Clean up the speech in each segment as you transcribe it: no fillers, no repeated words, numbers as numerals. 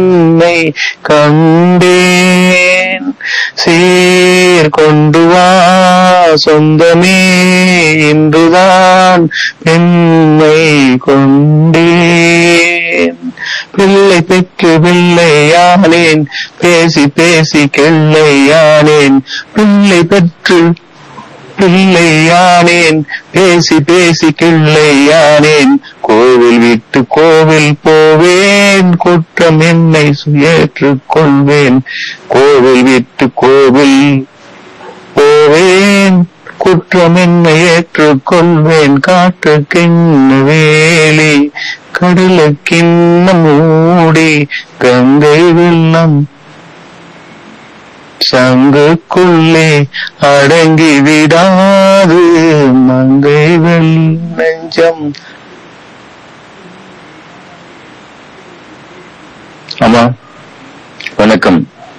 உன்னை கண்டேன். சீர்கொண்டு வா சொந்தமே, இன்றுதான் பெண்மை கொண்டேன். பிள்ளை பெற்று பிள்ளையானேன், பேசி பேசி கிள்ளையானேன். பிள்ளை பெற்று பிள்ளையானேன், பேசி பேசி கிள்ளையானேன். கோவில் விட்டு கோவில் போவேன், குற்றம் என்னை ஏற்றுக் கொள்வேன். கோவில் விட்டு கோவில் போவேன், குற்றம் என்னை ஏற்றுக் கொள்வேன். காற்றுக்கின்ன வேலி, கடலுக்கின்ன மூடி, கங்கை வெள்ளம் சங்குக்குள்ளே அடங்கி விடாது, மங்கை வெள்ளஞ்சம். ஆமா, வணக்கம்.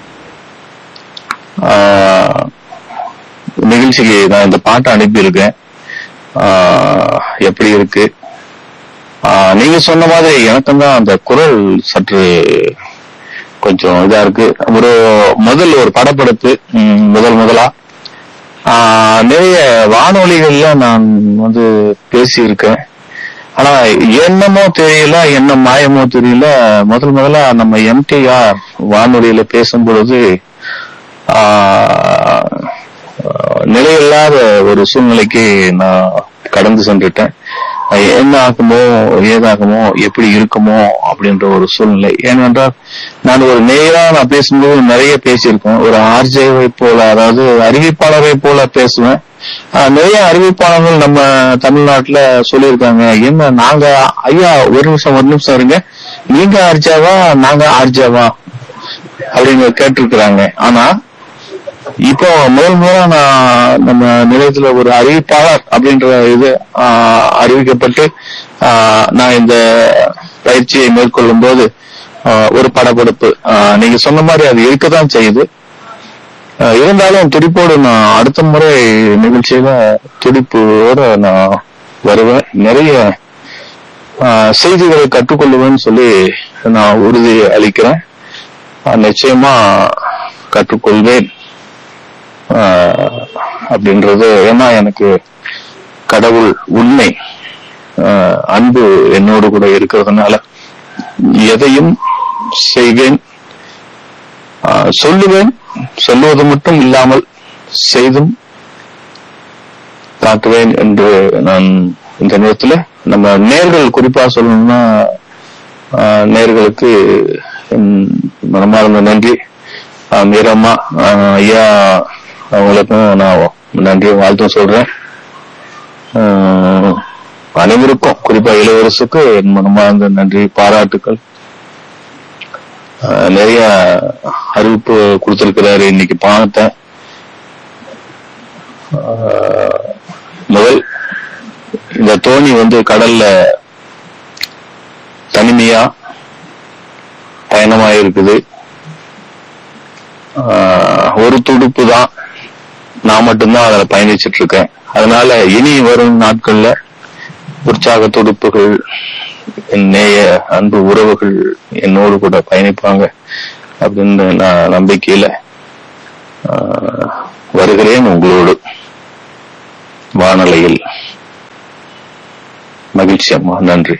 நிகழ்ச்சிக்கு நான் இந்த பாட்டை அனுப்பியிருக்கேன். எப்படி இருக்கு? நீங்க சொன்ன மாதிரி எனக்கும் தான் அந்த குரல் சற்று கொஞ்சம் இதா இருக்கு. ஒரு படப்படுத்து முதலா நிறைய வானொலிகள்ல நான் பேசியிருக்கேன். ஆனா என்னமோ தெரியல, என்ன மாயமோ தெரியல, முதலா நம்ம எம்டிஆர் வானொலியில பேசும் பொழுது நிலையில்லாத ஒரு சூழ்நிலைக்கு நான் கடந்து சென்றுட்டேன். என்ன ஆகுமோ ஏதாகுமோ எப்படி இருக்குமோ அப்படின்ற ஒரு சூழ்நிலை. ஏனென்றால் நான் ஒரு நேரா நான் பேசும்போது நிறைய பேசியிருக்கேன். ஒரு ஆர்ஜேவை போல, அதாவது அறிவிப்பாளரை போல பேசுவேன். நிறைய அறிவிப்பாளர்கள் நம்ம தமிழ்நாட்டுல சொல்லியிருக்காங்க, என்ன நாங்க ஐயா ஒரு நிமிஷம் இருங்க, நீங்க ஆர்ஜாவா நாங்க ஆர்ஜாவா அப்படின்னு கேட்டிருக்கிறாங்க. ஆனா இப்போ முதல்ல நான் நம்ம நிலையத்துல ஒரு அறிவிப்பாளர் அப்படின்ற இது அறிவிக்கப்பட்டு நான் இந்த பயிற்சியை மேற்கொள்ளும் போது ஒரு படப்படுப்பு நீங்க சொன்ன மாதிரி அது இருக்கதான் செய்யுது. இருந்தாலும் துடிப்போடு நான் அடுத்த முறை நிகழ்ச்சியில துடிப்போட நான் வருவேன். நிறைய செய்திகளை கற்றுக்கொள்ளுவேன்னு சொல்லி நான் உறுதி அளிக்கிறேன். நிச்சயமா கற்றுக்கொள்வேன் அப்படின்றது. ஏன்னா எனக்கு கடவுள் உண்மை, அன்பு என்னோடு கூட இருக்கிறதுனால எதையும் செய்வேன், சொல்லுவேன். சொல்லுவது மட்டும் இல்லாமல் செய்தும் காட்டுவேன் என்று நான் இந்த நேரத்துல நம்ம நேர்கள் குறிப்பா சொல்லணும்னா நேர்களுக்கு மனமார்ந்த நன்றி. மீரம்மா ஐயா அவங்களுக்கும் நான் நன்றி வாழ்த்தும் சொல்றேன். அனைவருக்கும் குறிப்பா இளவரசுக்கு என் மனமார்ந்த நன்றி பாராட்டுக்கள். நிறைய அறிவிப்பு கொடுத்திருக்கிறாரு. இன்னைக்கு பார்த்தேன். முதல் இந்த தோணி கடல்ல தனிமையா பயணமாயிருக்குது. ஒரு துடுப்பு தான், நான் மட்டும்தான் அதுல பயணிச்சுட்டு இருக்கேன். அதனால இனி வரும் நாட்கள்ல உற்சாக துடுப்புகள், நேய அன்பு உறவுகள் என்னோடு கூட பயணிப்பாங்க அப்படின்னு நான் நம்பிக்கையில வருகிறேன் உங்களோடு வானொலியில். மகிழ்ச்சி அம்மா, நன்றி.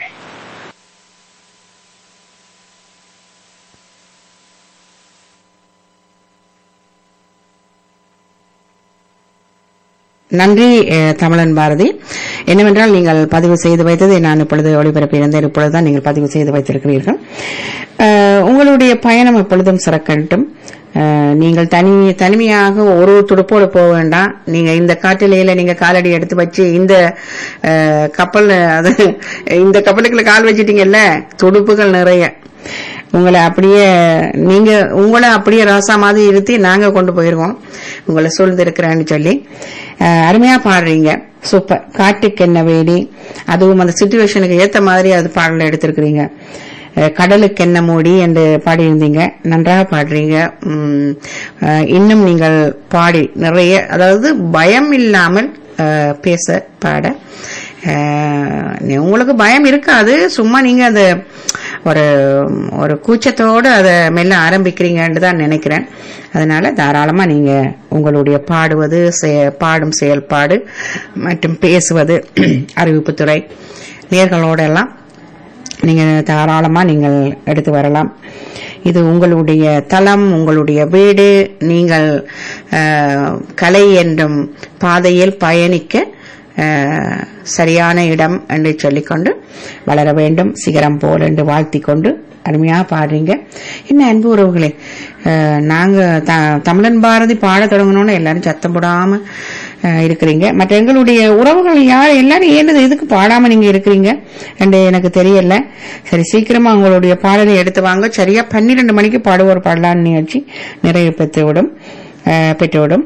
நன்றி தமிழன் பாரதி. என்னவென்றால் நீங்கள் பதிவு செய்து வைத்ததை நான் இப்பொழுது ஒளிபரப்பியிருந்தேன். இப்பொழுதுதான் நீங்கள் பதிவு செய்து வைத்திருக்கிறீர்கள். உங்களுடைய பயணம் எப்பொழுதும் சிறக்கட்டும். நீங்கள் தனிமையாக ஒரு துடுப்போடு போக வேண்டாம். நீங்க இந்த காட்டிலேயே நீங்க காலடி எடுத்து வச்சு இந்த கப்பல் இந்த கப்பலுக்குள்ள கால் வச்சிட்டீங்கல்ல, துடுப்புகள் நிறைய உங்களை அப்படியே ராசா மாதிரி இருத்தி நாங்க கொண்டு போயிருவோம் உங்களை சூழ்ந்திருக்கிறேன்னு சொல்லி. அருமையா பாடுறீங்க, சூப்பர். காட்டுக்கு என்ன வேடி, அதுவும் அந்த சிச்சுவேஷனுக்கு ஏத்த மாதிரி அது பாடல எடுத்திருக்கிறீங்க. கடலுக்கு என்ன மூடி என்று பாடியிருந்தீங்க, நன்றாக பாடுறீங்க. இன்னும் நீங்கள் பாடி நிறைய, அதாவது பயம் இல்லாமல் பேச பாட உங்களுக்கு பயம் இருக்காது. சும்மா நீங்க அந்த ஒரு ஒரு கூச்சத்தோடு அதை மெல்ல ஆரம்பிக்கிறீங்கன்னு தான் நினைக்கிறேன். அதனால தாராளமா நீங்க உங்களுடைய பாடும் செயல்பாடு மற்றும் பேசுவது அறிவிப்புத்துறை நேர்களோட எல்லாம் நீங்க தாராளமா நீங்கள் எடுத்து வரலாம். இது உங்களுடைய தளம், உங்களுடைய வீடு. நீங்கள் கலை என்றும் பாதையில் பயணிக்க சரியான இடம் என்று சொல்லிக்கொண்டு வளர வேண்டும் சிகரம் போல் என்று வாழ்த்திக் கொண்டு அருமையா பாடுறீங்க. என்ன அன்பு உறவுகளே, நாங்க தமிழன் பாரதி பாட தொடங்கணும்னு எல்லாரும் சத்தம் போடாம இருக்கிறீங்க. மற்ற எங்களுடைய உறவுகள் எல்லாரும் ஏனது எதுக்கு பாடாம நீங்க இருக்கிறீங்க என்று எனக்கு தெரியல. சரி, சீக்கிரமா உங்களுடைய பாடலை எடுத்து வாங்க. சரியா 12 மணிக்கு பாடுவோர் பாடலான்னு நிகழ்ச்சி நிறைவு பெற்றுவிடும்.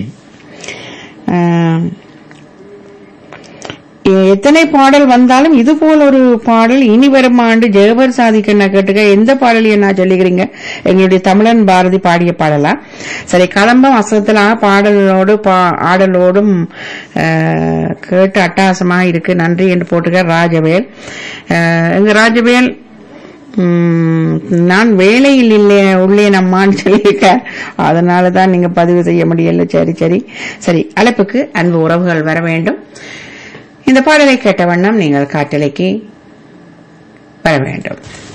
எத்தனை பாடல் வந்தாலும் இது போல் ஒரு பாடல் இனி வரும் ஆண்டு ஜெயவர் சாதிக்க கேட்டுக்க எந்த பாடலையும் நான் சொல்லிக்கிறீங்க? எங்களுடைய தமிழன் பாரதி பாடிய பாடலா? சரி, களம்பம் அசத்துல ஆடலோடும் கேட்டு அட்டகாசமா இருக்கு, நன்றி என்று போட்டுக்க ராஜவேல். எங்க ராஜவேல் நான் வேலையில் உள்ளே நம்மான்னு சொல்லியிருக்க, அதனாலதான் நீங்க பதிவு செய்ய முடியல. சரி, அழைப்புக்கு அன்பு உறவுகள் வர வேண்டும். இந்த பாடலை கேட்ட வண்ணம் நீங்கள் காட்டலைக்கு வர வேண்டும்.